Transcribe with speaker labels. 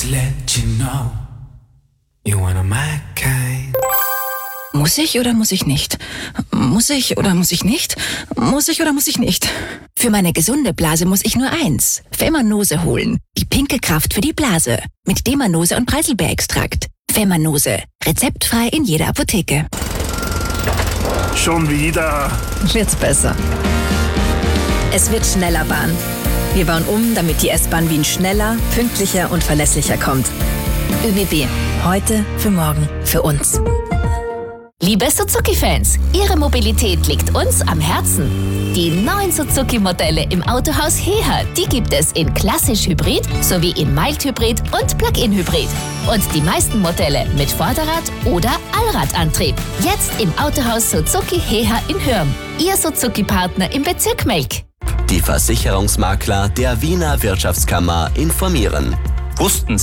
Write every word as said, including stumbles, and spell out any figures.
Speaker 1: Just let you know, you're one of my kind.
Speaker 2: Muss ich oder muss ich nicht? Muss ich oder muss ich nicht? Muss ich oder muss ich nicht? Für meine gesunde Blase muss ich nur eins. Femanose holen. Die pinke Kraft für die Blase. Mit Demanose und Preiselbeerextrakt. Femanose. Rezeptfrei in jeder Apotheke.
Speaker 3: Schon wieder.
Speaker 4: Wird's besser. Es wird schneller Bahn. Wir bauen um, damit die S-Bahn Wien schneller, pünktlicher und verlässlicher kommt. ÖBB. Heute, für morgen, für uns.
Speaker 5: Liebe Suzuki-Fans, Ihre Mobilität liegt uns am Herzen. Die neuen Suzuki-Modelle im Autohaus Heha, die gibt es in klassisch Hybrid sowie in Mild-Hybrid und Plug-in-Hybrid. Und die meisten Modelle mit Vorderrad- oder Allradantrieb. Jetzt im Autohaus Suzuki Heha in Hürm. Ihr Suzuki-Partner im Bezirk Melk.
Speaker 6: Die Versicherungsmakler der Wiener Wirtschaftskammer informieren.
Speaker 7: Wussten